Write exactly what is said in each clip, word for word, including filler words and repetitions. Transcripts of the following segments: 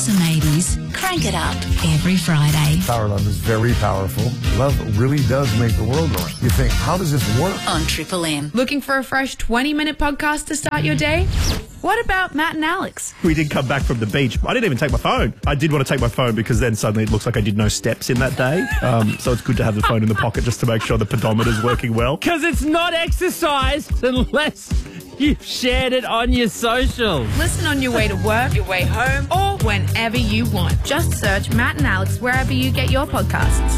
awesome eighties. Crank it up every Friday. Power Love is very powerful. Love really does make the world go round. You think, how does this work? On Triple M. Looking for a fresh twenty-minute podcast to start your day? What about Matt and Alex? We did come back from the beach. I didn't even take my phone. I did want to take my phone because then suddenly it looks like I did no steps in that day. Um, so it's good to have the phone in the pocket just to make sure the pedometer's working well. Because it's not exercise unless you've shared it on your socials. Listen on your way to work, your way home, or whenever you want. Just search Matt and Alex wherever you get your podcasts.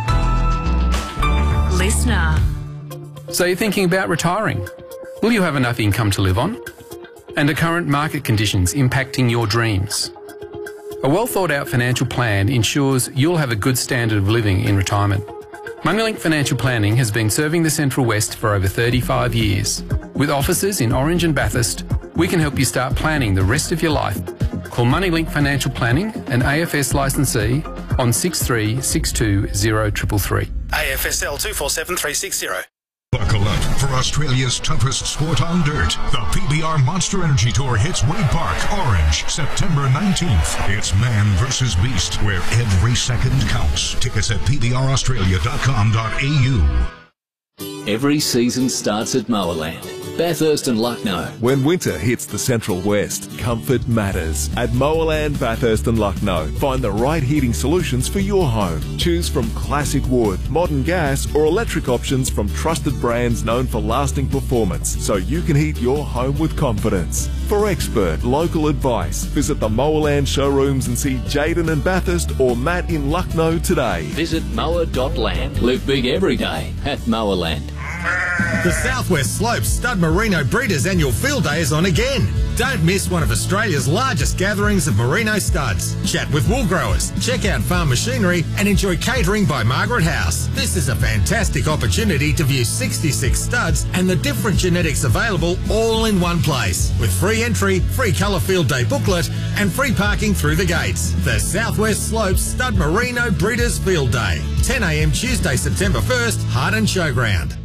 Listener. So you're thinking about retiring? Will you have enough income to live on? And are current market conditions impacting your dreams? A well thought out financial plan ensures you'll have a good standard of living in retirement. Moneylink Financial Planning has been serving the Central West for over thirty-five years. With offices in Orange and Bathurst, we can help you start planning the rest of your life. Call Moneylink Financial Planning, an A F S licensee, on six three six two zero three three three. A F S L two four seven three six zero. Buckle up for Australia's toughest sport on dirt. The P B R Monster Energy Tour hits Wade Park, Orange, September nineteenth. It's man versus beast, where every second counts. Tickets at p b r australia dot com dot a u. Every season starts at Mowerland, Bathurst and Lucknow. When winter hits the Central West, comfort matters. At Mowerland, Bathurst and Lucknow, find the right heating solutions for your home. Choose from classic wood, modern gas or electric options from trusted brands known for lasting performance, so you can heat your home with confidence. For expert local advice, visit the Mowerland showrooms and see Jaden in Bathurst or Matt in Lucknow today. Visit mower dot land. Live big every day at Mowerland. The Southwest Slopes Stud Merino Breeders Annual Field Day is on again. Don't miss one of Australia's largest gatherings of merino studs. Chat with wool growers, check out farm machinery and enjoy catering by Margaret House. This is a fantastic opportunity to view sixty-six studs and the different genetics available all in one place. With free entry, free colour field day booklet and free parking through the gates. The Southwest Slopes Stud Merino Breeders Field Day. ten a m Tuesday, September first, Hardin Showground.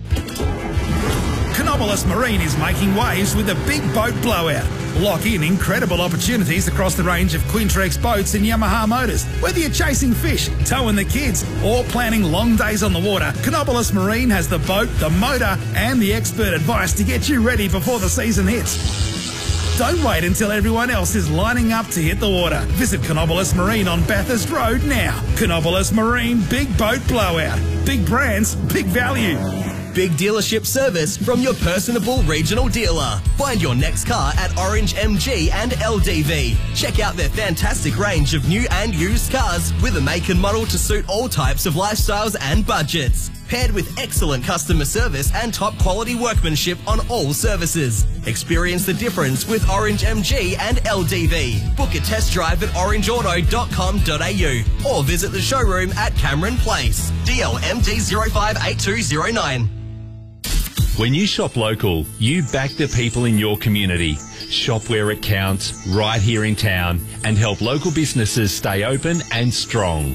Canobolas Marine is making waves with a big boat blowout. Lock in incredible opportunities across the range of Quintrex boats and Yamaha motors. Whether you're chasing fish, towing the kids, or planning long days on the water, Canobolas Marine has the boat, the motor, and the expert advice to get you ready before the season hits. Don't wait until everyone else is lining up to hit the water. Visit Canobolas Marine on Bathurst Road now. Canobolas Marine Big Boat Blowout. Big brands, big value. Big dealership service from your personable regional dealer. Find your next car at Orange M G and L D V. Check out their fantastic range of new and used cars with a make and model to suit all types of lifestyles and budgets. Paired with excellent customer service and top quality workmanship on all services. Experience the difference with Orange M G and L D V. Book a test drive at orange auto dot com dot a u or visit the showroom at Cameron Place. D L M D zero five eight two zero nine. When you shop local, you back the people in your community. Shop where it counts, right here in town, and help local businesses stay open and strong.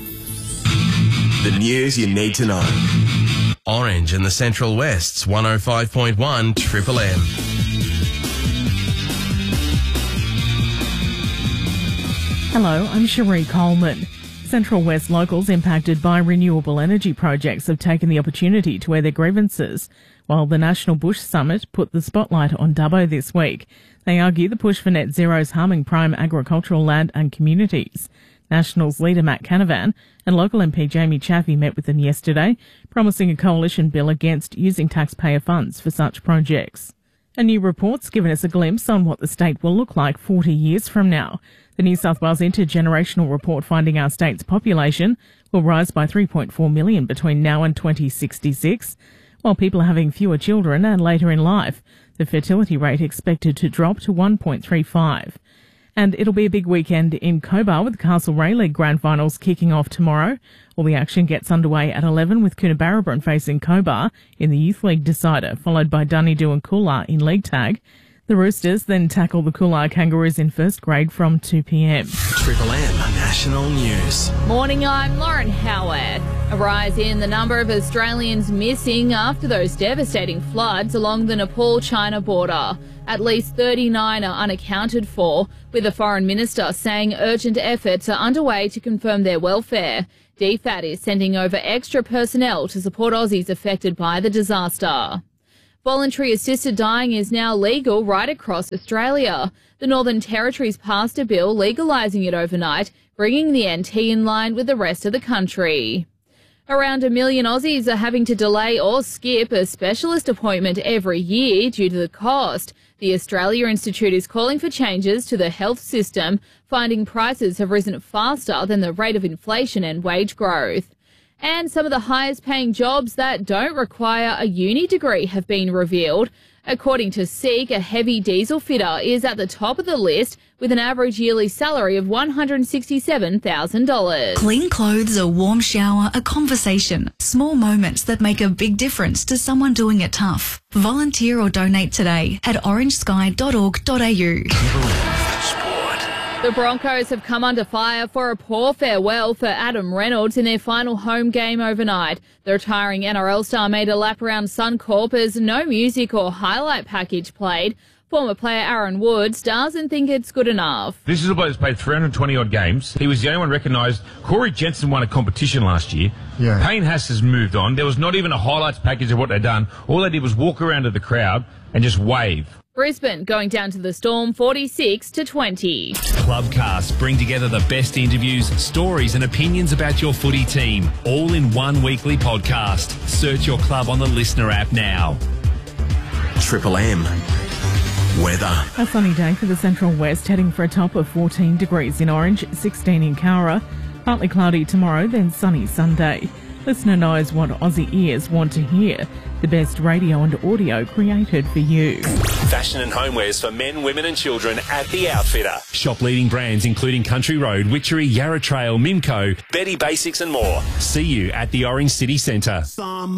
The news you need to know. Orange in the Central West's one oh five point one Triple M. Hello, I'm Cherie Coleman. Central West locals impacted by renewable energy projects have taken the opportunity to air their grievances, while the National Bush Summit put the spotlight on Dubbo this week. They argue the push for net zero is harming prime agricultural land and communities. Nationals leader Matt Canavan and local M P Jamie Chaffey met with them yesterday, promising a coalition bill against using taxpayer funds for such projects. A new report's given us a glimpse on what the state will look like forty years from now. The New South Wales Intergenerational Report finding our state's population will rise by three point four million between now and twenty sixty-six. While people are having fewer children and later in life, the fertility rate expected to drop to one point three five. And it'll be a big weekend in Cobar with the Castlereagh League Grand Finals kicking off tomorrow. All the action gets underway at eleven with Coonabarabran facing Cobar in the Youth League decider, followed by Dunedoo and Coolaa in League Tag. The Roosters then tackle the Coolaa Kangaroos in first grade from two p m. Triple M National News. Morning, I'm Lauren Howard. A rise in the number of Australians missing after those devastating floods along the Nepal-China border. At least thirty-nine are unaccounted for, with the Foreign Minister saying urgent efforts are underway to confirm their welfare. D F A T is sending over extra personnel to support Aussies affected by the disaster. Voluntary assisted dying is now legal right across Australia. The Northern Territory's passed a bill legalising it overnight, bringing the N T in line with the rest of the country. Around a million Aussies are having to delay or skip a specialist appointment every year due to the cost. The Australia Institute is calling for changes to the health system, finding prices have risen faster than the rate of inflation and wage growth. And some of the highest paying jobs that don't require a uni degree have been revealed. According to Seek, a heavy diesel fitter is at the top of the list with an average yearly salary of one hundred sixty-seven thousand dollars. Clean clothes, a warm shower, a conversation. Small moments that make a big difference to someone doing it tough. Volunteer or donate today at orange sky dot org dot a u. The Broncos have come under fire for a poor farewell for Adam Reynolds in their final home game overnight. The retiring N R L star made a lap around Suncorp as no music or highlight package played. Former player Aaron Woods doesn't think it's good enough. This is a bloke who's played three hundred twenty odd games. He was the only one recognised. Corey Jensen won a competition last year. Yeah. Payne Haas has moved on. There was not even a highlights package of what they'd done. All they did was walk around to the crowd and just wave. Brisbane going down to the Storm forty-six to twenty. Clubcasts bring together the best interviews, stories and opinions about your footy team, all in one weekly podcast. Search your club on the Listener app now. Triple M. Weather. A sunny day for the Central West, heading for a top of fourteen degrees in Orange, sixteen in Cowra. Partly cloudy tomorrow, then sunny Sunday. Listener knows what Aussie ears want to hear. The best radio and audio created for you. Fashion and homewares for men, women and children at The Outfitter. Shop leading brands including Country Road, Witchery, Yarra Trail, Mimco, Betty Basics and more. See you at the Orange City Centre.